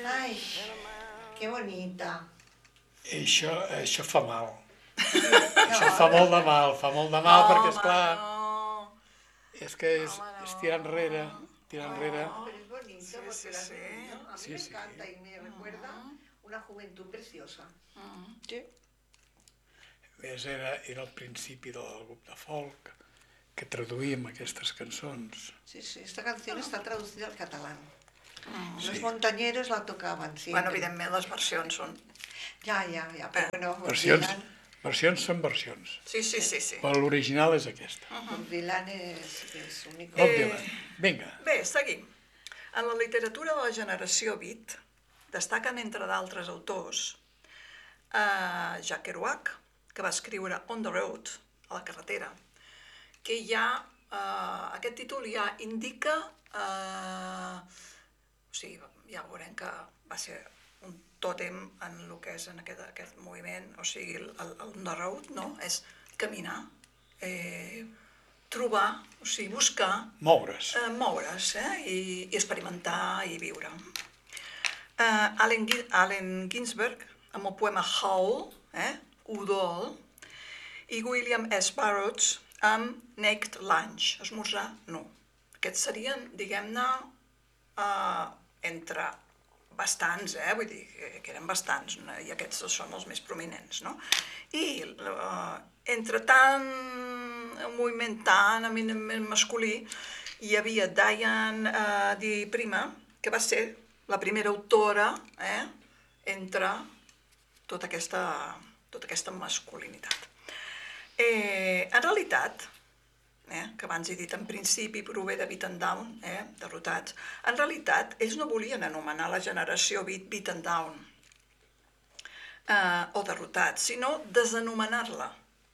Ai, que bonita. Això fa mal. No, Això fa molt de mal, perquè, esclar, és que és tirar enrere, tirar enrere. no, pero es bonito porque lo has vivido. A mí Sí, me sí. encanta y me recuerda una juventud preciosa. Sí. Era el principi del grup de folk que traduïm aquestes cançons. Sí, sí, esta canción está traducida al catalán. Los Sí. montañeros la tocaban siempre. Bueno, evidentment les versions són... Ya, pero bueno, Versions són versions, Sí. però l'original és aquesta. Bob Dylan es único. Bob Dylan. Vinga. Bé, seguim. En la literatura de la generació beat destaquen, entre d'altres autors, Jack Kerouac, que va escriure On the Road, a la carretera, que ja, aquest títol ja indica, o sigui, ja veurem que va ser un tòtem en el que és en aquest moviment, o sigui, el On the Road, no? És caminar, trobar, o sigui, buscar... Moure's. Moure's, i experimentar i viure. Allen Ginsberg, amb el poema Howl, Udol, i William S. Burroughs amb Naked Lunch, esmorzar nu. Aquests serien, diguem-ne, entre bastants, vull dir que eren bastants, i aquests són els més prominents, no? I entre tant un moviment tan eminentment masculí, hi havia Diane D. Prima, que va ser la primera autora entre tota aquesta masculinitat. En realitat, que abans he dit en principi prové de Beat and Down, derrotats, en realitat ells no volien anomenar la generació Beat and Down o derrotats, sinó desanomenar-la.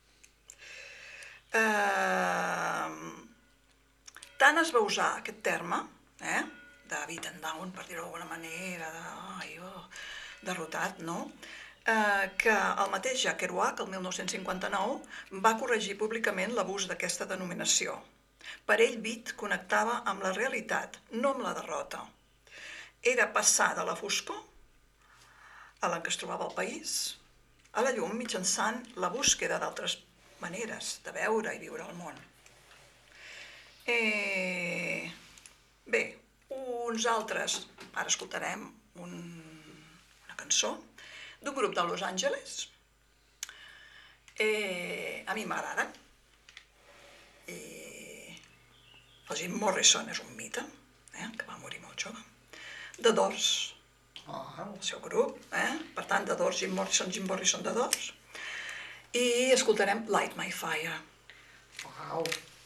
Tant es va usar aquest terme, de Beat and Down, per dir-ho d'alguna manera, derrotat, no?, que el mateix Jack Kerouac, el 1959, va corregir públicament l'abús d'aquesta denominació. Per ell, beat connectava amb la realitat, no amb la derrota. Era passar de la foscor, a la que es trobava el país, a la llum mitjançant la búsqueda d'altres maneres de veure i viure el món. Bé, uns altres, ara escoltarem una cançó, d'un grup de Los Angeles. A mi m'agraden. El Jim Morrison és un mite, que va morir molt jove. The Doors, el seu grup. Per tant, The Doors, Jim Morrison, The Doors. I escoltarem Light My Fire. Wow.